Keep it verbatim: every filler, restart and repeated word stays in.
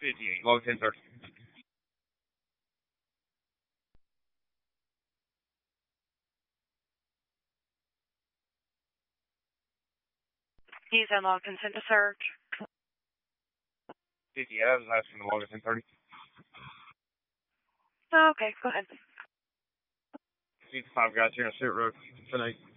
fifty-eight, log ten thirty. Use unlock consent to search. fifty-eight, I was asking the log ten thirty. Oh, okay, go ahead. fifty-five guys here on Suit Road. Tonight.